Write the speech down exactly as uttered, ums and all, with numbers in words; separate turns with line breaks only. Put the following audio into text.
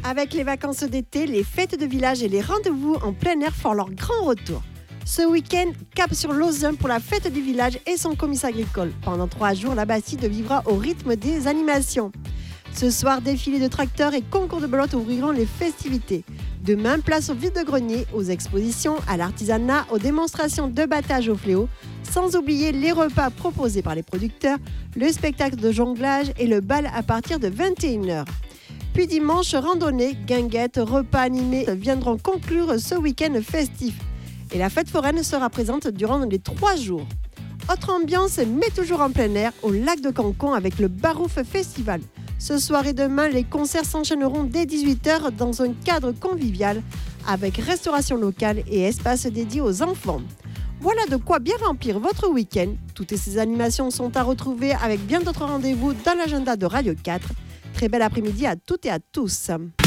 Avec les vacances d'été, les fêtes de village et les rendez-vous en plein air font leur grand retour. Ce week-end, cap sur Lausanne pour la fête du village et son comice agricole. Pendant trois jours, la Bastide vivra au rythme des animations. Ce soir, défilé de tracteurs et concours de belote ouvriront les festivités. Demain, place au vide-grenier, aux expositions, à l'artisanat, aux démonstrations de battage au fléau, sans oublier les repas proposés par les producteurs, le spectacle de jonglage et le bal à partir de vingt et une heures. Puis dimanche, randonnée, guinguettes, repas animés viendront conclure ce week-end festif. Et la fête foraine sera présente durant les trois jours. Autre ambiance, mais toujours en plein air, au lac de Cancon avec le Barouf Festival. Ce soir et demain, les concerts s'enchaîneront dès dix-huit heures dans un cadre convivial avec restauration locale et espace dédié aux enfants. Voilà de quoi bien remplir votre week-end. Toutes ces animations sont à retrouver avec bien d'autres rendez-vous dans l'agenda de Radio quatre. Très bel après-midi à toutes et à tous.